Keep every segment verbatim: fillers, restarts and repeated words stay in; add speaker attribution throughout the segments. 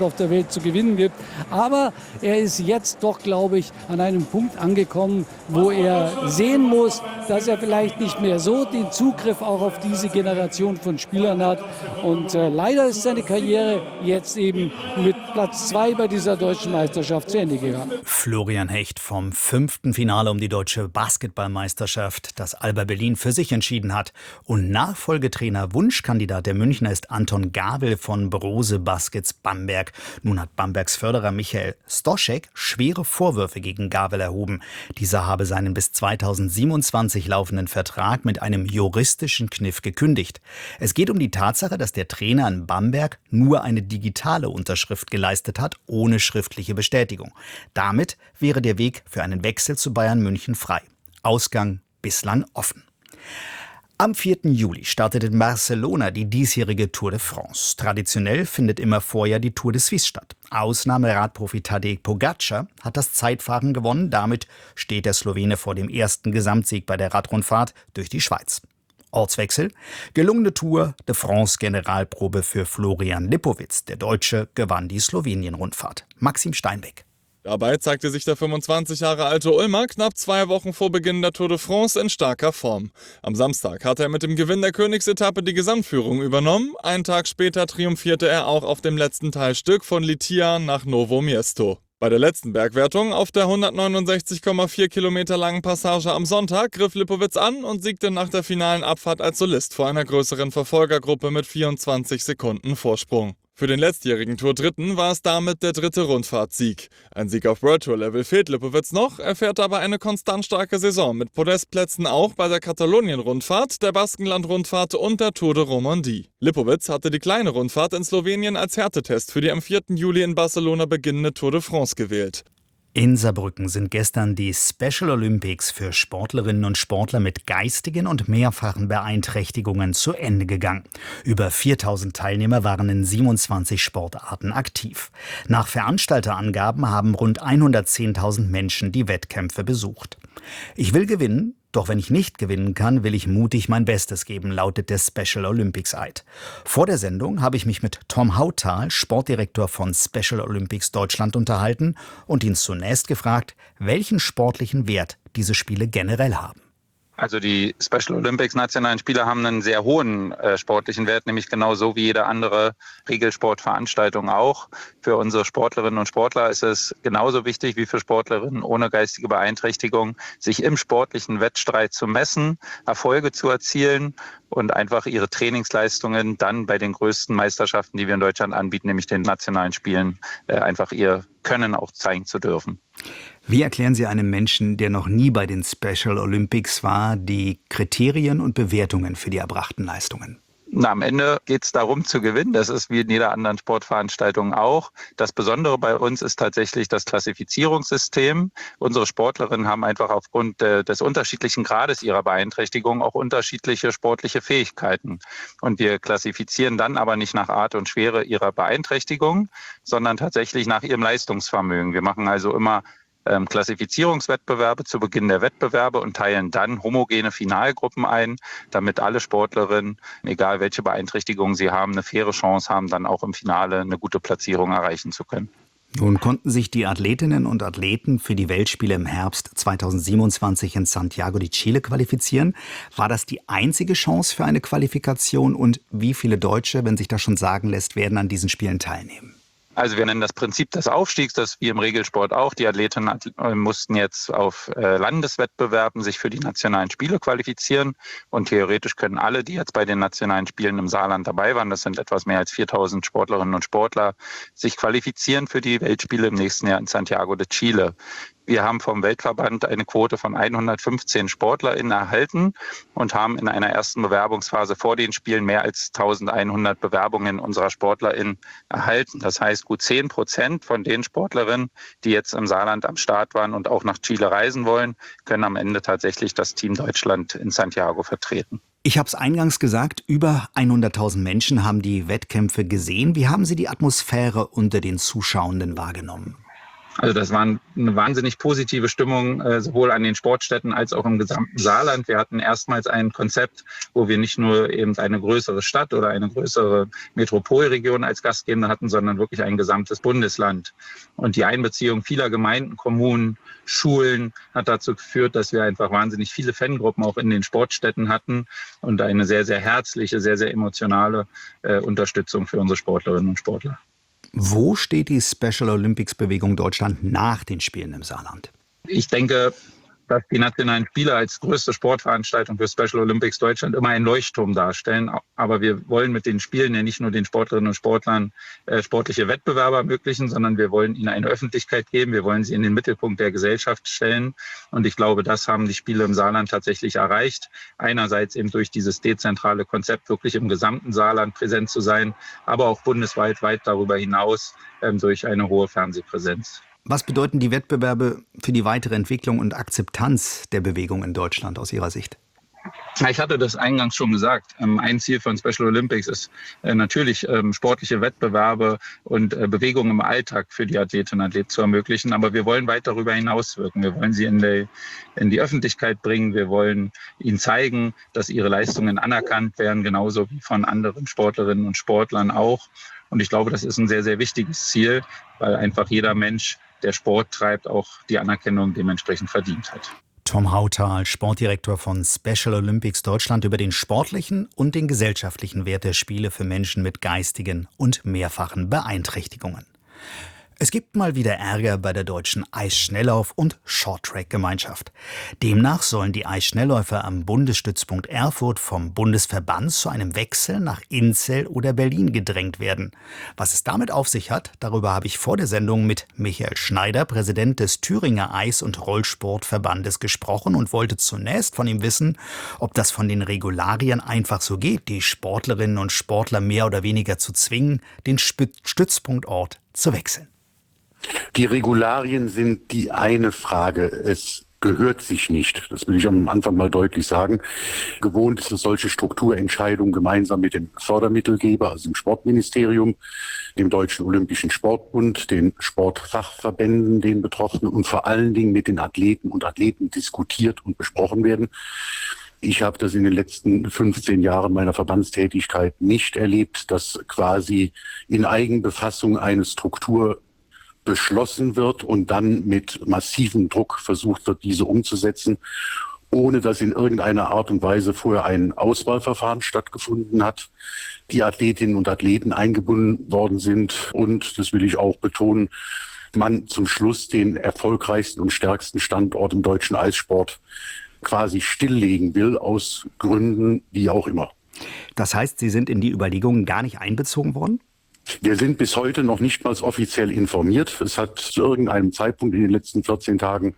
Speaker 1: auf der Welt zu gewinnen gibt. Aber er ist jetzt doch, glaube ich, an einem Punkt angekommen, wo er sehen muss, dass er vielleicht nicht mehr so den Zugriff auch auf diese Generation von Spielern hat. Und äh, leider ist seine Karriere jetzt eben mit Platz zwei bei dieser deutschen Meisterschaft zu Ende gegangen.
Speaker 2: Florian Hecht vom fünften Finale um die deutsche Basketballmeisterschaft, das Alba Berlin für sich entschieden hat. Und Nachfolgetrainer, Wunschkandidat der Münchner ist Anton Gabel von Brose Baskets Bamberg. Nun hat Bambergs Förderer Michael Stoschek schwere Vorwürfe gegen Gabel erhoben. Dieser habe seinen bis zweitausendsiebenundzwanzig laufenden Vertrag mit einem juristischen Kniff gekündigt. Es geht um die Tatsache, dass der Trainer in Bamberg nur eine digitale Unterschrift geleistet hat, ohne schriftliche Bestätigung. Damit wäre der Weg für einen Wechsel zu Bayern München frei. Ausgang bislang offen. Am vierten Juli startet in Barcelona die diesjährige Tour de France. Traditionell findet immer vorher die Tour de Suisse statt. Ausnahmeradprofi Tadej Pogačar hat das Zeitfahren gewonnen. Damit steht der Slowene vor dem ersten Gesamtsieg bei der Radrundfahrt durch die Schweiz. Ortswechsel. Gelungene Tour de France Generalprobe für Florian Lipowitz. Der Deutsche gewann die Slowenien-Rundfahrt. Maxim Steinbeck.
Speaker 3: Dabei zeigte sich der fünfundzwanzig Jahre alte Ulmer knapp zwei Wochen vor Beginn der Tour de France in starker Form. Am Samstag hatte er mit dem Gewinn der Königsetappe die Gesamtführung übernommen. Einen Tag später triumphierte er auch auf dem letzten Teilstück von Litia nach Novo Miesto. Bei der letzten Bergwertung auf der hundertneunundsechzig Komma vier Kilometer langen Passage am Sonntag griff Lipowitz an und siegte nach der finalen Abfahrt als Solist vor einer größeren Verfolgergruppe mit vierundzwanzig Sekunden Vorsprung. Für den letztjährigen Tour-Dritten war es damit der dritte Rundfahrtsieg. Ein Sieg auf World Tour-Level fehlt Lipowitz noch, er fährt aber eine konstant starke Saison mit Podestplätzen auch bei der Katalonien-Rundfahrt, der Baskenland-Rundfahrt und der Tour de Romandie. Lipowitz hatte die kleine Rundfahrt in Slowenien als Härtetest für die am vierten Juli in Barcelona beginnende Tour de France gewählt.
Speaker 2: In Saarbrücken sind gestern die Special Olympics für Sportlerinnen und Sportler mit geistigen und mehrfachen Beeinträchtigungen zu Ende gegangen. Über viertausend Teilnehmer waren in siebenundzwanzig Sportarten aktiv. Nach Veranstalterangaben haben rund hundertzehntausend Menschen die Wettkämpfe besucht. Ich will gewinnen. Doch wenn ich nicht gewinnen kann, will ich mutig mein Bestes geben, lautet der Special Olympics Eid. Vor der Sendung habe ich mich mit Tom Hautal, Sportdirektor von Special Olympics Deutschland, unterhalten und ihn zunächst gefragt, welchen sportlichen Wert diese Spiele generell haben.
Speaker 4: Also die Special Olympics nationalen Spiele haben einen sehr hohen äh, sportlichen Wert, nämlich genauso wie jede andere Regelsportveranstaltung auch. Für unsere Sportlerinnen und Sportler ist es genauso wichtig wie für Sportlerinnen ohne geistige Beeinträchtigung, sich im sportlichen Wettstreit zu messen, Erfolge zu erzielen und einfach ihre Trainingsleistungen dann bei den größten Meisterschaften, die wir in Deutschland anbieten, nämlich den nationalen Spielen, äh, einfach ihr Können auch zeigen zu dürfen.
Speaker 2: Wie erklären Sie einem Menschen, der noch nie bei den Special Olympics war, die Kriterien und Bewertungen für die erbrachten Leistungen?
Speaker 4: Na, am Ende geht es darum zu gewinnen. Das ist wie in jeder anderen Sportveranstaltung auch. Das Besondere bei uns ist tatsächlich das Klassifizierungssystem. Unsere Sportlerinnen haben einfach aufgrund de, des unterschiedlichen Grades ihrer Beeinträchtigung auch unterschiedliche sportliche Fähigkeiten. Und wir klassifizieren dann aber nicht nach Art und Schwere ihrer Beeinträchtigung, sondern tatsächlich nach ihrem Leistungsvermögen. Wir machen also immer Ähm, Klassifizierungswettbewerbe zu Beginn der Wettbewerbe und teilen dann homogene Finalgruppen ein, damit alle Sportlerinnen, egal welche Beeinträchtigung sie haben, eine faire Chance haben, dann auch im Finale eine gute Platzierung erreichen zu können.
Speaker 2: Nun konnten sich die Athletinnen und Athleten für die Weltspiele im Herbst zweitausendsiebenundzwanzig in Santiago de Chile qualifizieren. War das die einzige Chance für eine Qualifikation und wie viele Deutsche, wenn sich das schon sagen lässt, werden an diesen Spielen teilnehmen?
Speaker 4: Also wir nennen das Prinzip des Aufstiegs, das wie im Regelsport auch. Die Athletinnen mussten jetzt auf Landeswettbewerben sich für die nationalen Spiele qualifizieren. Und theoretisch können alle, die jetzt bei den nationalen Spielen im Saarland dabei waren, das sind etwas mehr als viertausend Sportlerinnen und Sportler, sich qualifizieren für die Weltspiele im nächsten Jahr in Santiago de Chile. Wir haben vom Weltverband eine Quote von hundertfünfzehn SportlerInnen erhalten und haben in einer ersten Bewerbungsphase vor den Spielen mehr als eintausendeinhundert Bewerbungen unserer SportlerInnen erhalten. Das heißt, gut zehn Prozent von den Sportlerinnen, die jetzt im Saarland am Start waren und auch nach Chile reisen wollen, können am Ende tatsächlich das Team Deutschland in Santiago vertreten.
Speaker 2: Ich habe es eingangs gesagt, über hunderttausend Menschen haben die Wettkämpfe gesehen. Wie haben Sie die Atmosphäre unter den Zuschauenden wahrgenommen?
Speaker 4: Also das war eine wahnsinnig positive Stimmung, äh, sowohl an den Sportstätten als auch im gesamten Saarland. Wir hatten erstmals ein Konzept, wo wir nicht nur eben eine größere Stadt oder eine größere Metropolregion als Gastgeber hatten, sondern wirklich ein gesamtes Bundesland. Und die Einbeziehung vieler Gemeinden, Kommunen, Schulen hat dazu geführt, dass wir einfach wahnsinnig viele Fangruppen auch in den Sportstätten hatten und eine sehr, sehr herzliche, sehr, sehr emotionale äh, Unterstützung für unsere Sportlerinnen und Sportler.
Speaker 2: Wo steht die Special Olympics Bewegung Deutschland nach den Spielen im Saarland?
Speaker 4: Ich denke, dass die nationalen Spiele als größte Sportveranstaltung für Special Olympics Deutschland immer einen Leuchtturm darstellen. Aber wir wollen mit den Spielen ja nicht nur den Sportlerinnen und Sportlern äh, sportliche Wettbewerbe ermöglichen, sondern wir wollen ihnen eine Öffentlichkeit geben. Wir wollen sie in den Mittelpunkt der Gesellschaft stellen. Und ich glaube, das haben die Spiele im Saarland tatsächlich erreicht. Einerseits eben durch dieses dezentrale Konzept wirklich im gesamten Saarland präsent zu sein, aber auch bundesweit weit darüber hinaus ähm, durch eine hohe Fernsehpräsenz.
Speaker 2: Was bedeuten die Wettbewerbe für die weitere Entwicklung und Akzeptanz der Bewegung in Deutschland aus Ihrer Sicht?
Speaker 4: Ich hatte das eingangs schon gesagt. Ein Ziel von Special Olympics ist natürlich sportliche Wettbewerbe und Bewegungen im Alltag für die Athletinnen und Athleten zu ermöglichen. Aber wir wollen weit darüber hinaus wirken. Wir wollen sie in die, in die Öffentlichkeit bringen. Wir wollen ihnen zeigen, dass ihre Leistungen anerkannt werden, genauso wie von anderen Sportlerinnen und Sportlern auch. Und ich glaube, das ist ein sehr, sehr wichtiges Ziel, weil einfach jeder Mensch, der Sport treibt, auch die Anerkennung dementsprechend verdient hat.
Speaker 2: Tom Hautal, Sportdirektor von Special Olympics Deutschland, über den sportlichen und den gesellschaftlichen Wert der Spiele für Menschen mit geistigen und mehrfachen Beeinträchtigungen. Es gibt mal wieder Ärger bei der deutschen Eisschnelllauf- und Shorttrack-Gemeinschaft. Demnach sollen die Eisschnellläufer am Bundesstützpunkt Erfurt vom Bundesverband zu einem Wechsel nach Inzell oder Berlin gedrängt werden. Was es damit auf sich hat, darüber habe ich vor der Sendung mit Michael Schneider, Präsident des Thüringer Eis- und Rollsportverbandes, gesprochen und wollte zunächst von ihm wissen, ob das von den Regularien einfach so geht, die Sportlerinnen und Sportler mehr oder weniger zu zwingen, den Stützpunktort zu wechseln.
Speaker 5: Die Regularien sind die eine Frage. Es gehört sich nicht. Das will ich am Anfang mal deutlich sagen. Gewohnt ist es, solche Strukturentscheidungen gemeinsam mit dem Fördermittelgeber, also dem Sportministerium, dem Deutschen Olympischen Sportbund, den Sportfachverbänden, den Betroffenen und vor allen Dingen mit den Athleten und Athleten diskutiert und besprochen werden. Ich habe das in den letzten fünfzehn Jahren meiner Verbandstätigkeit nicht erlebt, dass quasi in Eigenbefassung eine Struktur beschlossen wird und dann mit massivem Druck versucht wird, diese umzusetzen, ohne dass in irgendeiner Art und Weise vorher ein Auswahlverfahren stattgefunden hat, die Athletinnen und Athleten eingebunden worden sind und, das will ich auch betonen, man zum Schluss den erfolgreichsten und stärksten Standort im deutschen Eissport quasi stilllegen will, aus Gründen, wie auch immer.
Speaker 2: Das heißt, Sie sind in die Überlegungen gar nicht einbezogen worden?
Speaker 5: Wir sind bis heute noch nicht mal offiziell informiert. Es hat zu irgendeinem Zeitpunkt in den letzten vierzehn Tagen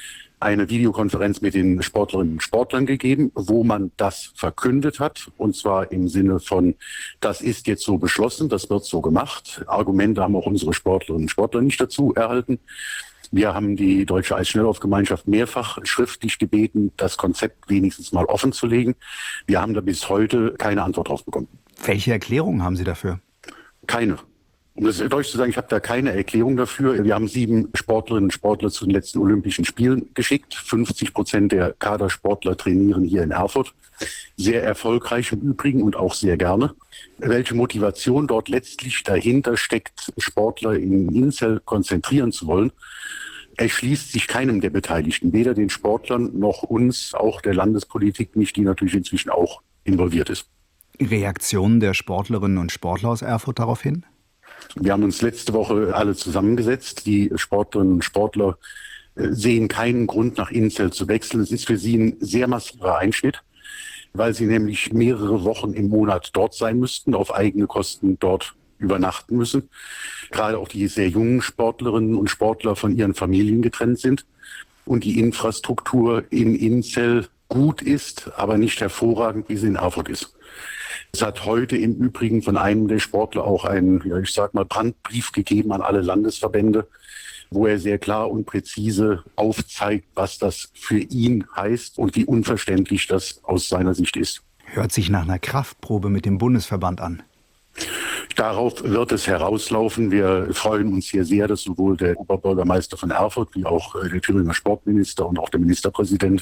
Speaker 5: eine Videokonferenz mit den Sportlerinnen und Sportlern gegeben, wo man das verkündet hat. Und zwar im Sinne von, das ist jetzt so beschlossen, das wird so gemacht. Argumente haben auch unsere Sportlerinnen und Sportler nicht dazu erhalten. Wir haben die Deutsche Eisschnelllaufgemeinschaft mehrfach schriftlich gebeten, das Konzept wenigstens mal offen zu legen. Wir haben da bis heute keine Antwort drauf bekommen.
Speaker 2: Welche Erklärungen haben Sie dafür?
Speaker 5: Keine. Um das deutlich zu sagen, ich habe da keine Erklärung dafür. Wir haben sieben Sportlerinnen und Sportler zu den letzten Olympischen Spielen geschickt. fünfzig Prozent der Kadersportler trainieren hier in Erfurt. Sehr erfolgreich im Übrigen und auch sehr gerne. Welche Motivation dort letztlich dahinter steckt, Sportler in Inzell konzentrieren zu wollen, erschließt sich keinem der Beteiligten. Weder den Sportlern noch uns, auch der Landespolitik nicht, die natürlich inzwischen auch involviert ist.
Speaker 2: Reaktionen der Sportlerinnen und Sportler aus Erfurt daraufhin?
Speaker 5: Wir haben uns letzte Woche alle zusammengesetzt. Die Sportlerinnen und Sportler sehen keinen Grund, nach Inzell zu wechseln. Es ist für sie ein sehr massiver Einschnitt, weil sie nämlich mehrere Wochen im Monat dort sein müssten, auf eigene Kosten dort übernachten müssen. Gerade auch die sehr jungen Sportlerinnen und Sportler von ihren Familien getrennt sind und die Infrastruktur in Inzell gut ist, aber nicht hervorragend, wie sie in Erfurt ist. Es hat heute im Übrigen von einem der Sportler auch einen, ja, ich sag mal, Brandbrief gegeben an alle Landesverbände, wo er sehr klar und präzise aufzeigt, was das für ihn heißt und wie unverständlich das aus seiner Sicht ist.
Speaker 2: Hört sich nach einer Kraftprobe mit dem Bundesverband an.
Speaker 5: Darauf wird es herauslaufen. Wir freuen uns hier sehr, dass sowohl der Oberbürgermeister von Erfurt wie auch der Thüringer Sportminister und auch der Ministerpräsident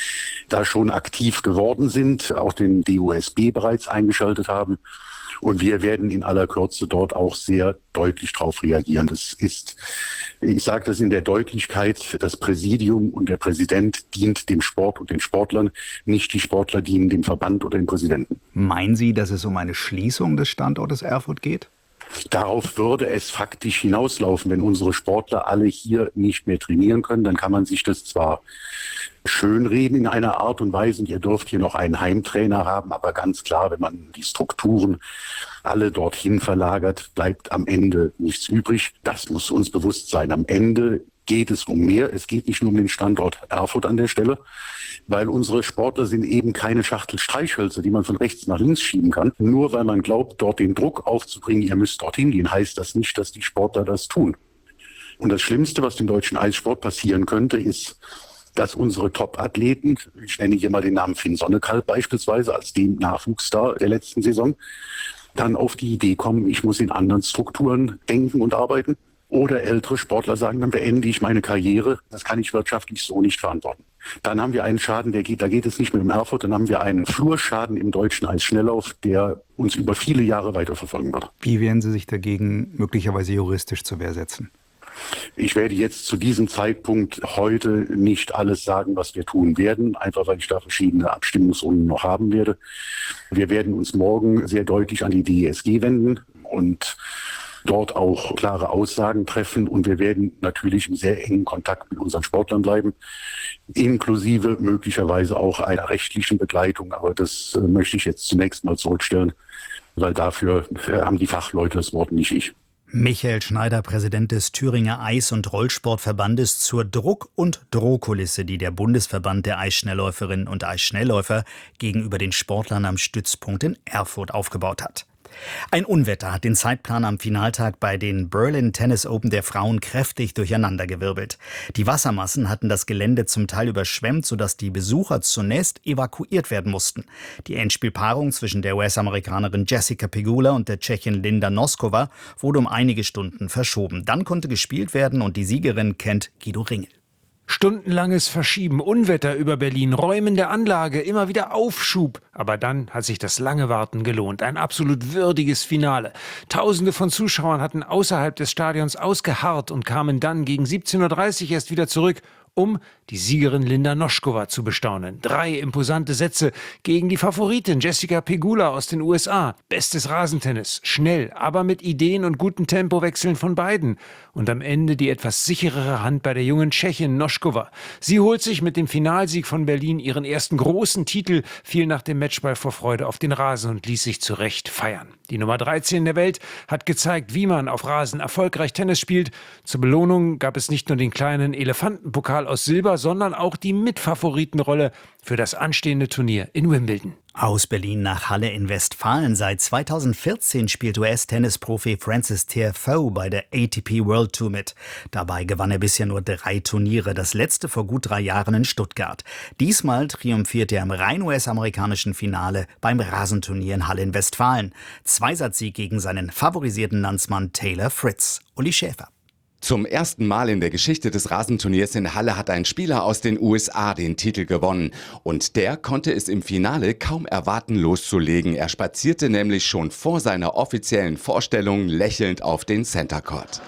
Speaker 5: da schon aktiv geworden sind, auch den D O S B bereits eingeschaltet haben. Und wir werden in aller Kürze dort auch sehr deutlich darauf reagieren. Das ist, ich sage das in der Deutlichkeit, das Präsidium und der Präsident dient dem Sport und den Sportlern, nicht die Sportler dienen dem Verband oder dem Präsidenten.
Speaker 2: Meinen Sie, dass es um eine Schließung des Standortes Erfurt geht?
Speaker 5: Darauf würde es faktisch hinauslaufen. Wenn unsere Sportler alle hier nicht mehr trainieren können, dann kann man sich das zwar schönreden in einer Art und Weise, und ihr dürft hier noch einen Heimtrainer haben, aber ganz klar, wenn man die Strukturen alle dorthin verlagert, bleibt am Ende nichts übrig. Das muss uns bewusst sein. Am Ende geht es um mehr. Es geht nicht nur um den Standort Erfurt an der Stelle, weil unsere Sportler sind eben keine Schachtel Streichhölzer, die man von rechts nach links schieben kann. Nur weil man glaubt, dort den Druck aufzubringen, ihr müsst dorthin gehen, heißt das nicht, dass die Sportler das tun. Und das Schlimmste, was dem deutschen Eissport passieren könnte, ist, dass unsere Top-Athleten, ich nenne hier mal den Namen Finn Sonnekalb beispielsweise als den Nachwuchsstar der letzten Saison, dann auf die Idee kommen, ich muss in anderen Strukturen denken und arbeiten. Oder ältere Sportler sagen, dann beende ich meine Karriere, das kann ich wirtschaftlich so nicht verantworten. Dann haben wir einen Schaden, der geht, da geht es nicht mehr um Erfurt, dann haben wir einen Flurschaden im deutschen Eisschnelllauf, der uns über viele Jahre weiterverfolgen wird.
Speaker 2: Wie werden Sie sich dagegen möglicherweise juristisch zur Wehr setzen?
Speaker 5: Ich werde jetzt zu diesem Zeitpunkt heute nicht alles sagen, was wir tun werden, einfach weil ich da verschiedene Abstimmungsrunden noch haben werde. Wir werden uns morgen sehr deutlich an die D E S G wenden und dort auch klare Aussagen treffen. Und wir werden natürlich im sehr engen Kontakt mit unseren Sportlern bleiben, inklusive möglicherweise auch einer rechtlichen Begleitung. Aber das äh, möchte ich jetzt zunächst mal zurückstellen, weil dafür äh, haben die Fachleute das Wort, nicht ich.
Speaker 2: Michael Schneider, Präsident des Thüringer Eis- und Rollsportverbandes, zur Druck- und Drohkulisse, die der Bundesverband der Eisschnellläuferinnen und Eisschnellläufer gegenüber den Sportlern am Stützpunkt in Erfurt aufgebaut hat. Ein Unwetter hat den Zeitplan am Finaltag bei den Berlin Tennis Open der Frauen kräftig durcheinandergewirbelt. Die Wassermassen hatten das Gelände zum Teil überschwemmt, sodass die Besucher zunächst evakuiert werden mussten. Die Endspielpaarung zwischen der U S-Amerikanerin Jessica Pegula und der Tschechin Linda Noskova wurde um einige Stunden verschoben. Dann konnte gespielt werden und die Siegerin kennt Guido Ringel.
Speaker 6: Stundenlanges Verschieben, Unwetter über Berlin, Räumen der Anlage, immer wieder Aufschub. Aber dann hat sich das lange Warten gelohnt. Ein absolut würdiges Finale. Tausende von Zuschauern hatten außerhalb des Stadions ausgeharrt und kamen dann gegen siebzehn Uhr dreißig erst wieder zurück, um die Siegerin Linda Noskova zu bestaunen. Drei imposante Sätze gegen die Favoritin Jessica Pegula aus den U S A. Bestes Rasentennis, schnell, aber mit Ideen und guten Tempowechseln von beiden. Und am Ende die etwas sicherere Hand bei der jungen Tschechin Noskova. Sie holt sich mit dem Finalsieg von Berlin ihren ersten großen Titel, fiel nach dem Matchball vor Freude auf den Rasen und ließ sich zu Recht feiern. Die Nummer dreizehn der Welt hat gezeigt, wie man auf Rasen erfolgreich Tennis spielt. Zur Belohnung gab es nicht nur den kleinen Elefantenpokal aus Silber, sondern auch die Mitfavoritenrolle für das anstehende Turnier in Wimbledon.
Speaker 2: Aus Berlin nach Halle in Westfalen. Seit zweitausendvierzehn spielt U S-Tennisprofi Frances Tiafoe bei der A T P World Tour mit. Dabei gewann er bisher nur drei Turniere, das letzte vor gut drei Jahren in Stuttgart. Diesmal triumphiert er im rein U S-amerikanischen Finale beim Rasenturnier in Halle in Westfalen. Zweisatzsieg gegen seinen favorisierten Landsmann Taylor Fritz. Uli Schäfer.
Speaker 7: Zum ersten Mal in der Geschichte des Rasenturniers in Halle hat ein Spieler aus den U S A den Titel gewonnen. Und der konnte es im Finale kaum erwarten, loszulegen. Er spazierte nämlich schon vor seiner offiziellen Vorstellung lächelnd auf den Center Court.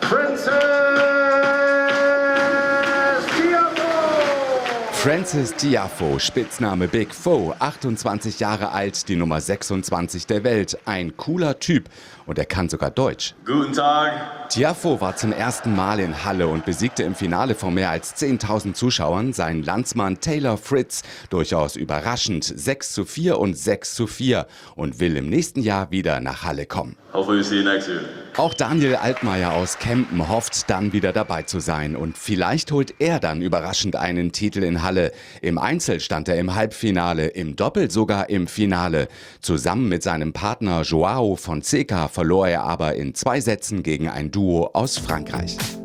Speaker 7: Frances Tiafoe, Spitzname Big Foe, achtundzwanzig Jahre alt, die Nummer sechsundzwanzig der Welt. Ein cooler Typ und er kann sogar Deutsch.
Speaker 8: Guten Tag.
Speaker 7: Tiafoe war zum ersten Mal in Halle und besiegte im Finale vor mehr als zehntausend Zuschauern seinen Landsmann Taylor Fritz. Durchaus überraschend, sechs zu vier und sechs zu vier und will im nächsten Jahr wieder nach Halle kommen.
Speaker 8: Hopefully we see you next year.
Speaker 7: Auch Daniel Altmaier aus Kempen hofft, dann wieder dabei zu sein. Und vielleicht holt er dann überraschend einen Titel in Halle. Im Einzel stand er im Halbfinale, im Doppel sogar im Finale. Zusammen mit seinem Partner Joao Fonseca verlor er aber in zwei Sätzen gegen ein Duo aus Frankreich.